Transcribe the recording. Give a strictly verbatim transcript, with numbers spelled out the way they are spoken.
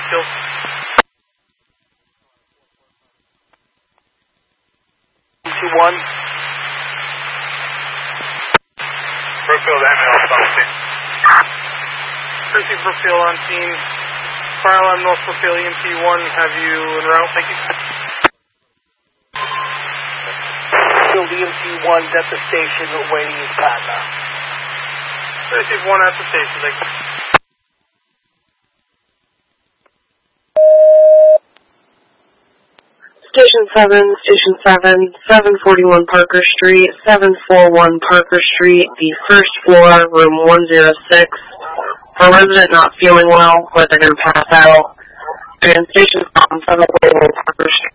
Brookfield. two one. Brookfield ambulance on scene. Tracy Brookfield on scene. Fire alarm North Brookfield E M T one, have you en route, thank you. Brookfield E M T one's at the station awaiting his partner. Tracy one at the station, thank you. Station seven, Station seven, seven forty-one Parker Street, seven forty-one Parker Street, the first floor, room one oh six. For a resident not feeling well, or they're going to pass out. And Station seven, seven forty-one Parker Street.